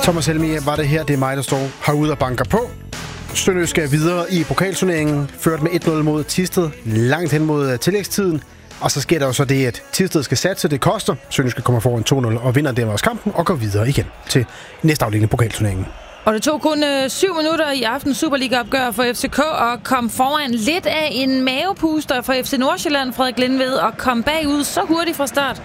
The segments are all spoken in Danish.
Thomas Helmig var det her. Det er mig, der står herude og banker på. Sønderjyske er videre i pokalturneringen. Ført med 1-0 mod Thisted. Langt hen mod tillægstiden. Og så sker der jo så det, at Thisted skal satse. Det koster. Sønderjyske kommer foran 2-0 og vinder dermed også kampen. Og går videre igen til næste afdeling i pokalturneringen. Og det tog kun 7 minutter i aftens Superliga-opgør for FCK at komme foran lidt af en mavepuster for FC Nordsjælland, Frederik Lindved, og komme bagud så hurtigt fra start.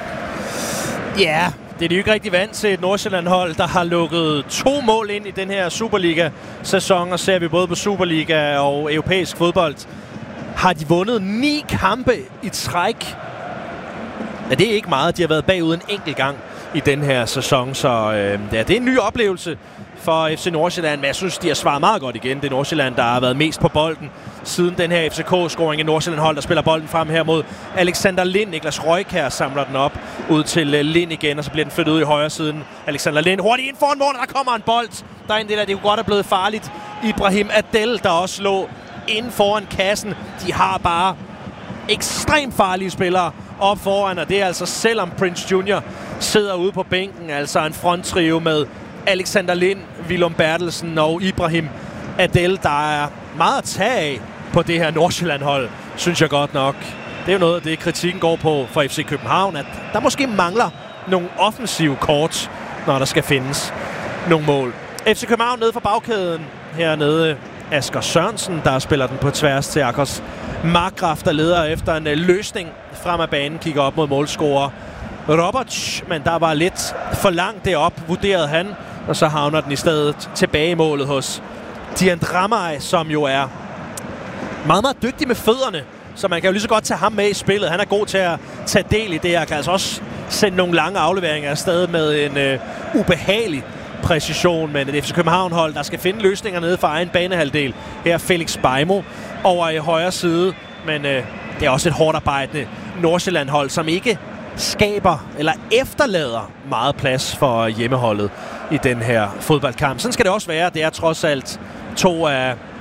Ja, det er de jo ikke rigtig vant til et Nordsjælland-hold, der har lukket 2 mål ind i den her Superliga-sæson, og ser vi både på Superliga og europæisk fodbold, har de vundet 9 kampe i træk. Ja, det er ikke meget. De har været bagud en enkelt gang i den her sæson, så ja, det er en ny oplevelse for FC Nordsjælland, men jeg synes, de har svaret meget godt igen. Det er Nordsjælland, der har været mest på bolden siden den her FCK-scoring. En Nordsjælland-hold, der spiller bolden frem her mod Alexander Lind. Niklas Røjkjær samler den op ud til Lind igen, og så bliver den flyttet ud i højre siden. Alexander Lind hurtigt ind foran målet, der kommer en bold. Der er en del af det kunne godt have blevet farligt. Ibrahim Adel, der også lå inden foran kassen. De har bare ekstremt farlige spillere op foran, og det er altså selvom Prince Junior sidder ude på bænken, altså en fronttrio med Alexander Lind, Willum Bertelsen og Ibrahim Adel, der er meget at tage af på det her Nordsjælland-hold, synes jeg godt nok. Det er jo noget af det, kritikken går på for FC København, at der måske mangler nogle offensive kort, når der skal findes nogle mål. FC København nede for bagkæden hernede. Asger Sørensen, der spiller den på tværs til Akos Markgraf, der leder efter en løsning frem af banen, kigger op mod målscorer Roberts, men der var lidt for langt derop, vurderede han, og så havner den i stedet tilbage i målet hos Dian Dramay, som jo er meget, meget dygtig med fødderne, så man kan jo lige så godt tage ham med i spillet. Han er god til at tage del i det her, kan altså også sende nogle lange afleveringer afsted med en ubehagelig præcision, men et FC København-hold, der skal finde løsninger nede for egen banehalvdel. Her er Felix Beimo over i højre side, men det er også et hårdt arbejdende Nordsjælland-hold, som ikke skaber eller efterlader meget plads for hjemmeholdet i den her fodboldkamp. Sådan skal det også være. Det er trods alt 2 af